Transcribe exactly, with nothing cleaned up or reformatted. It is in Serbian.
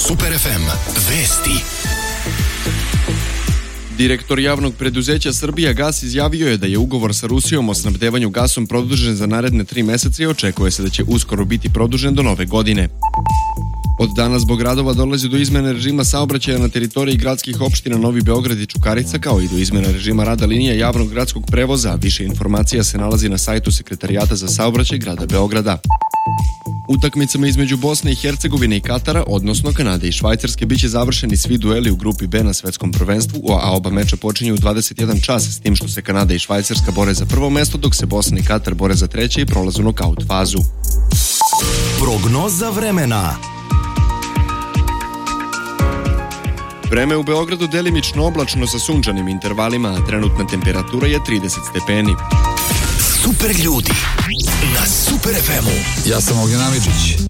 Super ef em vesti. Direktor javnog preduzeća Srbijagas izjavio je da je ugovor sa Rusijom o snabdevanju gasom produžen za naredne tri meseca i očekuje se da će uskoro biti produžen do nove godine. Od danas zbog radova dolazi do izmene režima saobraćaja na teritoriji gradskih opština Novi Beograd i Čukarica, kao i do izmene režima rada linija javnog gradskog prevoza. Više informacija se nalazi na sajtu Sekretarijata za saobraćaj grada Beograda. Utakmicama između Bosne i Hercegovine i Katara, odnosno Kanade i Švajcarske, biće završeni svi dueli u grupi B na svetskom prvenstvu, a oba meča počinju u dvadeset jedan čas, s tim što se Kanada i Švajcarska bore za prvo mesto, dok se Bosna i Katar bore za treće i prolaze u nokaut fazu. Prognoza vremena. Vreme u Beogradu delimično oblačno sa sunčanim intervalima, a trenutna temperatura je trideset stepeni. Super ljudi na Super ef emu. Ja sam Ognjen Amidžić.